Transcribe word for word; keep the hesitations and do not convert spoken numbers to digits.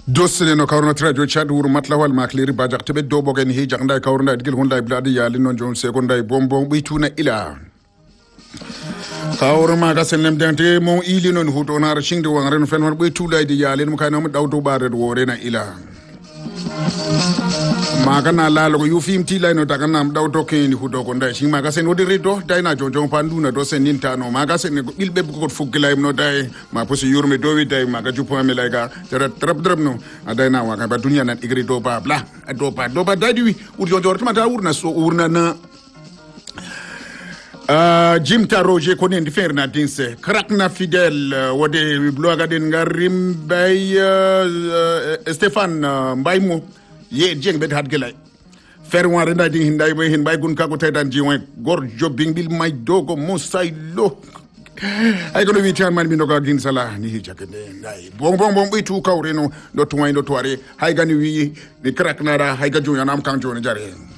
Dossele no kawrna radio chad wuro matlawal makleri bajak tebe do bogen hi jangda kawrna digil honda bladi yali non jon sekonda bombon bituna ila kawr ma ga senem dente mon ili non huto na rashingde wangren fen won bitula di yali mo kana mo dawto bare do rena ila maga na lalo ko yufim ti lay no daga nam dawto ken ni huto ko nday sing maga sen wodi redo dayna jonjon panduna do sen nintano maga sen ko bilbe ko fugilay no day ma posi yurme do wi day maga jupo me lay ga tere trap drap no adayna wa ka ba dunya nan igri do ba bla do ba do ba dadi wi ur jonjon tama ta urna so urna na Uh, Jim Taroje konen di ferna dinse krakna fidel uh, wode bloga den ngarim bay uh, uh, Stefan uh, Mbaymo ye jeng bet had gelay fer wan renda ding hinday bay hin bay gun ka ko taydan ji wen gor jobbing bil may dogo mosay lo ay ko wi tan man mi no ga gin sala ni jakende nday bon bon bon bitu kawreno do tuway do tuare hay gani wi ni krakna ra hay ga jonyanam kan joni jare